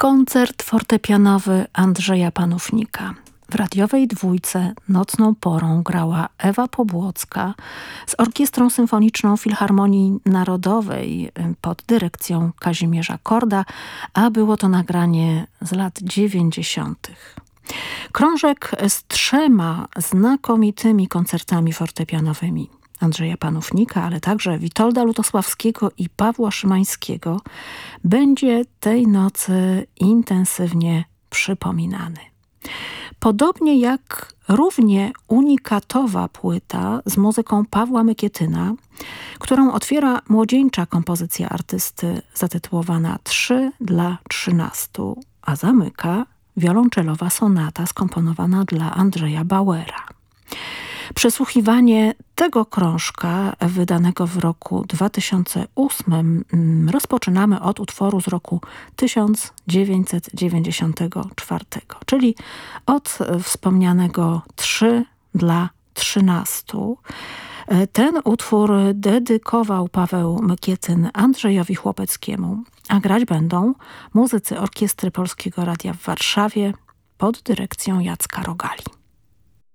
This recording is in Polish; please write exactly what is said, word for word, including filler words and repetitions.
Koncert fortepianowy Andrzeja Panównika. W radiowej dwójce nocną porą grała Ewa Pobłocka z Orkiestrą Symfoniczną Filharmonii Narodowej pod dyrekcją Kazimierza Korda, a było to nagranie z lat dziewięćdziesiątych. Krążek z trzema znakomitymi koncertami fortepianowymi Andrzeja Panównika, ale także Witolda Lutosławskiego i Pawła Szymańskiego będzie tej nocy intensywnie przypominany. Podobnie jak równie unikatowa płyta z muzyką Pawła Mykietyna, którą otwiera młodzieńcza kompozycja artysty zatytułowana Trzy dla trzynastu, a zamyka wiolonczelowa sonata skomponowana dla Andrzeja Bauera. Przesłuchiwanie tego krążka wydanego w roku dwa tysiące ósmym rozpoczynamy od utworu z roku tysiąc dziewięćset dziewięćdziesiątego czwartego, czyli od wspomnianego Trzy dla trzynastu. Ten utwór dedykował Paweł Mykietyn Andrzejowi Chłopeckiemu, a grać będą muzycy Orkiestry Polskiego Radia w Warszawie pod dyrekcją Jacka Rogali.